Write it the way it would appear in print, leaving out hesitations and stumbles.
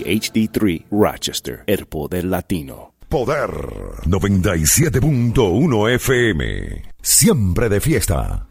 HD3 Rochester, el poder latino. Poder 97.1 FM. Siempre de fiesta.